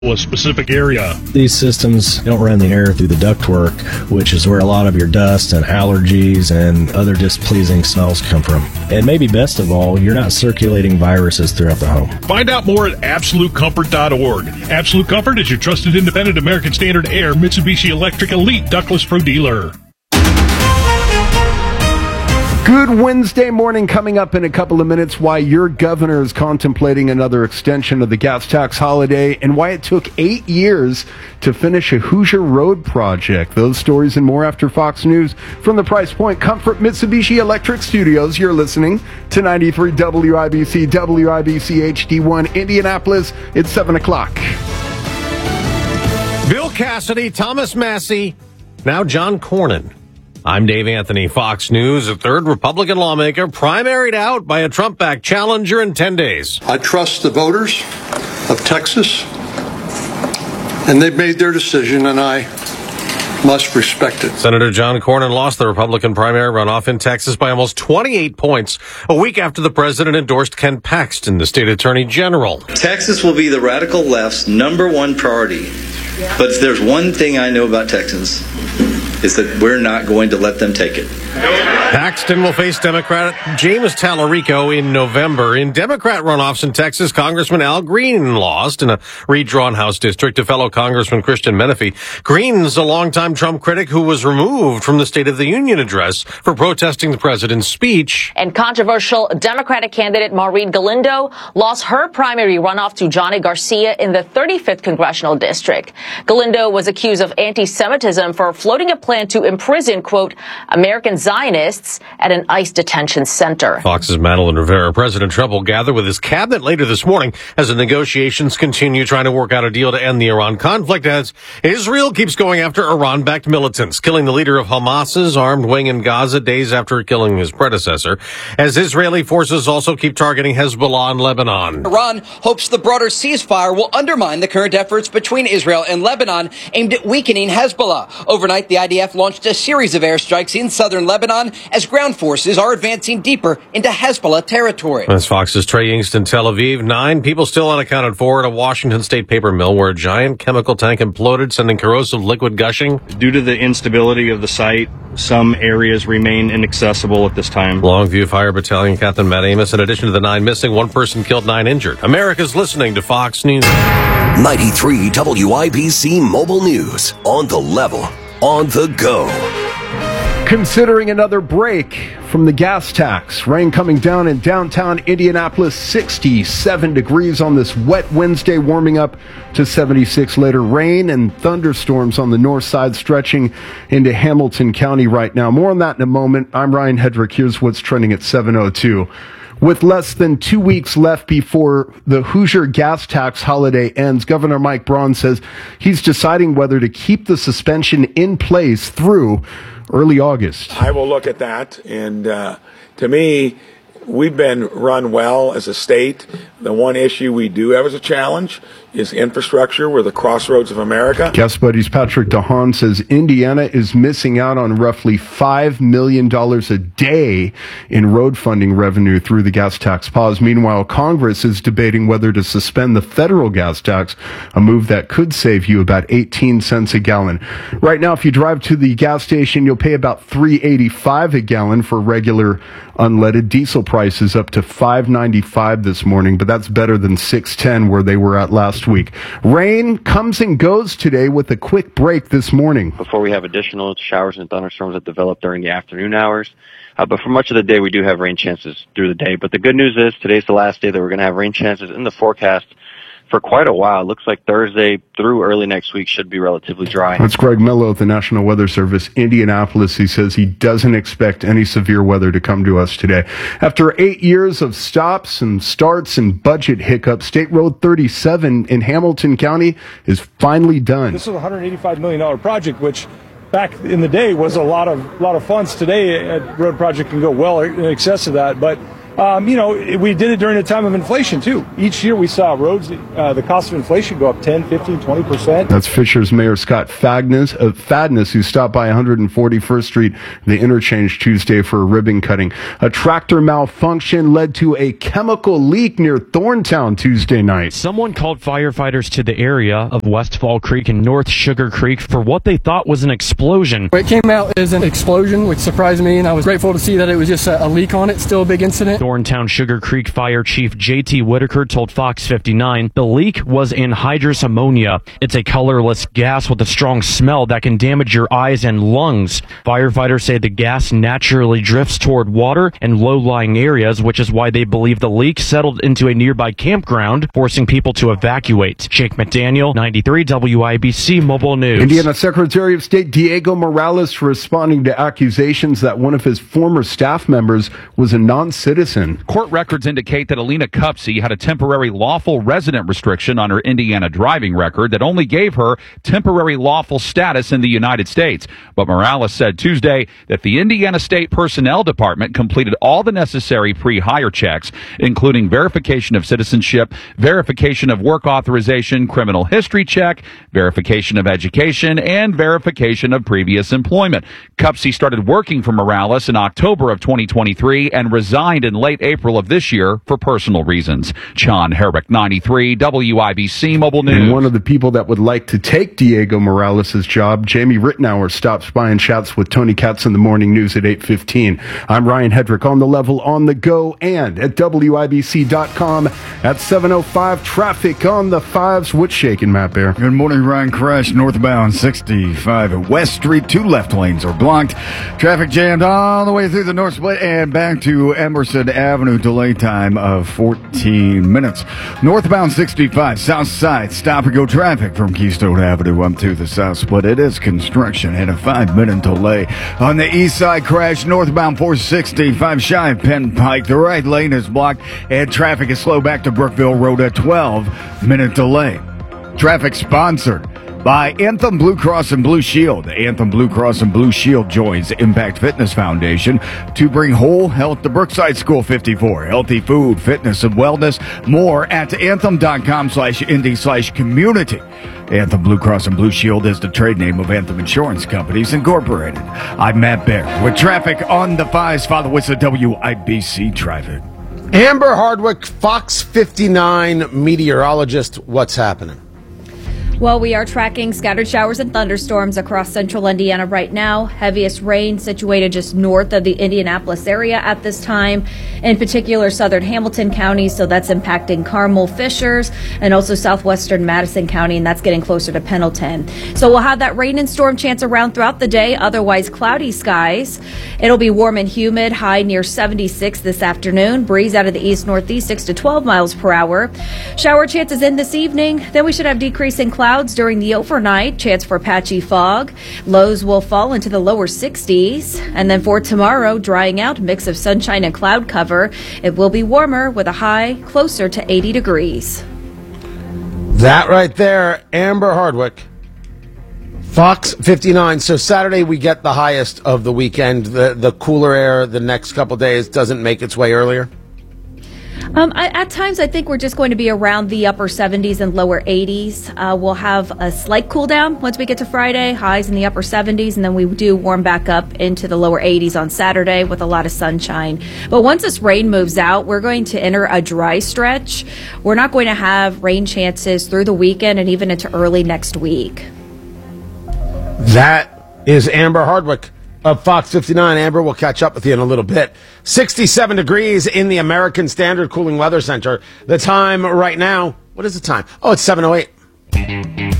a specific area. These systems don't run the air through the ductwork, which is where a lot of your dust and allergies and other displeasing smells come from. And maybe best of all, you're not circulating viruses throughout the home. Find out more at AbsoluteComfort.org. Absolute Comfort is your trusted independent American Standard Air Mitsubishi Electric Elite Ductless Pro dealer. Good Wednesday morning coming up in a couple of minutes. Why your governor is contemplating another extension of the gas tax holiday and why it took 8 years to finish a Hoosier Road project. Those stories and more after Fox News from the Price Point Comfort Mitsubishi Electric Studios. You're listening to 93 WIBC, WIBC HD1 Indianapolis. It's 7 o'clock. Bill Cassidy, Thomas Massie, now John Cornyn. I'm Dave Anthony, Fox News. A third Republican lawmaker primaried out by a Trump-backed challenger in 10 days. I trust the voters of Texas, and they've made their decision, and I must respect it. Senator John Cornyn lost the Republican primary runoff in Texas by almost 28 points, a week after the president endorsed Ken Paxton, the state attorney general. Texas will be the radical left's number one priority. But if there's one thing I know about Texans, is that we're not going to let them take it. Paxton will face Democrat James Tallarico in November. In Democrat runoffs in Texas, Congressman Al Green lost in a redrawn House district to fellow Congressman Christian Menefee. Green's a longtime Trump critic who was removed from the State of the Union address for protesting the president's speech. And controversial Democratic candidate Maureen Galindo lost her primary runoff to Johnny Garcia in the 35th Congressional District. Galindo was accused of anti-Semitism for floating a plan to imprison, quote, American Zionists at an ICE detention center. Fox's Madeline Rivera. President Trump will gather with his cabinet later this morning as the negotiations continue trying to work out a deal to end the Iran conflict as Israel keeps going after Iran-backed militants, killing the leader of Hamas's armed wing in Gaza days after killing his predecessor, as Israeli forces also keep targeting Hezbollah in Lebanon. Iran hopes the broader ceasefire will undermine the current efforts between Israel and Lebanon aimed at weakening Hezbollah. Overnight, the IDF launched a series of airstrikes in southern Lebanon as ground forces are advancing deeper into Hezbollah territory. That's Fox's Trey Yingst in Tel Aviv. 9 people still unaccounted for at a Washington State paper mill where a giant chemical tank imploded, sending corrosive liquid gushing. Due to the instability of the site, some areas remain inaccessible at this time. Longview Fire Battalion Captain Matt Amos. In addition to the 9 missing, 1 person killed, 9 injured. America's listening to Fox News. 93 WIBC Mobile News. On the level. On the go. Considering another break from the gas tax. Rain coming down in downtown Indianapolis, 67 degrees on this wet Wednesday, warming up to 76 later. Rain and thunderstorms on the north side stretching into Hamilton County right now. More on that in a moment. I'm Ryan Hedrick. Here's what's trending at 7:02. With less than 2 weeks left before the Hoosier gas tax holiday ends, Governor Mike Braun says he's deciding whether to keep the suspension in place through early August. I will look at that, and to me, we've been run well as a state. The one issue we do have as a challenge is infrastructure. We're the crossroads of America. Guest buddies Patrick DeHaan says Indiana is missing out on roughly $5 million a day in road funding revenue through the gas tax pause. Meanwhile, Congress is debating whether to suspend the federal gas tax, a move that could save you about 18 cents a gallon. Right now, if you drive to the gas station, you'll pay about $3.85 a gallon for regular unleaded. Diesel prices up to $5.95 this morning, but that's better than $6.10 where they were at last week. Rain comes and goes today with a quick break this morning. Before we have additional showers and thunderstorms that develop during the afternoon hours. But for much of the day, we do have rain chances through the day. But the good news is today's the last day that we're going to have rain chances in the forecast for quite a while. It looks like Thursday through early next week should be relatively dry. That's Greg Mello at the National Weather Service, Indianapolis. He says he doesn't expect any severe weather to come to us today. After 8 years of stops and starts and budget hiccups, State Road 37 in Hamilton County is finally done. This is a $185 million project, which back in the day was a lot of funds. Today, a road project can go well in excess of that, but We did it during a time of inflation, too. Each year we saw roads, the cost of inflation go up 10, 15, 20%. That's Fisher's Mayor Scott Fadness, who stopped by 141st Street, the interchange Tuesday for a ribbon cutting. A tractor malfunction led to a chemical leak near Thorntown Tuesday night. Someone called firefighters to the area of Westfall Creek and North Sugar Creek for what they thought was an explosion. It came out as an explosion, which surprised me, and I was grateful to see that it was just a leak on it. Still a big incident. Thorntown Sugar Creek Fire Chief J.T. Whitaker told Fox 59 the leak was anhydrous ammonia. It's a colorless gas with a strong smell that can damage your eyes and lungs. Firefighters say the gas naturally drifts toward water and low-lying areas, which is why they believe the leak settled into a nearby campground, forcing people to evacuate. Jake McDaniel, 93 WIBC Mobile News. Indiana Secretary of State Diego Morales responding to accusations that one of his former staff members was a non-citizen. Court records indicate that Alina Cupsey had a temporary lawful resident restriction on her Indiana driving record that only gave her temporary lawful status in the United States. But Morales said Tuesday that the Indiana State Personnel Department completed all the necessary pre-hire checks, including verification of citizenship, verification of work authorization, criminal history check, verification of education, and verification of previous employment. Cupsey started working for Morales in October of 2023 and resigned in late April of this year for personal reasons. John Herrick, 93 WIBC Mobile News. And one of the people that would like to take Diego Morales' job, Jamie Rittenauer, stops by and chats with Tony Katz in the morning news at 8:15. I'm Ryan Hedrick, on the level, on the go, and at WIBC.com at 7:05. Traffic on the fives. What's shaking, Matt Bear? Good morning, Ryan. Crash northbound 65 at West Street. 2 left lanes are blocked. Traffic jammed all the way through the North Split and back to Emerson Avenue. Delay time of 14 minutes. Northbound 65 south side. Stop and go traffic from Keystone Avenue up to the South Split. It is construction and a 5-minute delay. On the east side, crash northbound 465 shy of Penn Pike. The right lane is blocked and traffic is slow back to Brookville Road. A 12-minute delay. Traffic sponsored by Anthem Blue Cross and Blue Shield. Anthem Blue Cross and Blue Shield joins Impact Fitness Foundation to bring whole health to Brookside School 54. Healthy food, fitness, and wellness. More at anthem.com/indy/community. Anthem Blue Cross and Blue Shield is the trade name of Anthem Insurance Companies Incorporated. I'm Matt Bear with traffic on the 5s. Follow us at WIBC Traffic. Amber Hardwick, Fox 59 meteorologist. What's happening? Well, we are tracking scattered showers and thunderstorms across central Indiana right now. Heaviest rain situated just north of the Indianapolis area at this time, in particular southern Hamilton County, so that's impacting Carmel, Fishers, and also southwestern Madison County, and that's getting closer to Pendleton. So we'll have that rain and storm chance around throughout the day, otherwise cloudy skies. It'll be warm and humid, high near 76 this afternoon. Breeze out of the east-northeast, 6 to 12 miles per hour. Shower chances in this evening. Then we should have decreasing clouds during the overnight, chance for patchy fog. Lows will fall into the lower 60s. And then for tomorrow, drying out, mix of sunshine and cloud cover. It will be warmer with a high closer to 80 degrees. That right there, Amber Hardwick, Fox 59. So Saturday we get the highest of the weekend. The cooler air the next couple days doesn't make its way earlier? At times, I think we're just going to be around the upper 70s and lower 80s. We'll have a slight cool down once we get to Friday, highs in the upper 70s, and then we do warm back up into the lower 80s on Saturday with a lot of sunshine. But once this rain moves out, we're going to enter a dry stretch. We're not going to have rain chances through the weekend and even into early next week. That is Amber Hardwick of Fox 59. Amber, we'll catch up with you in a little bit. 67 degrees in the American Standard Cooling Weather Center. The time right now, what is the time? Oh, it's 7:08.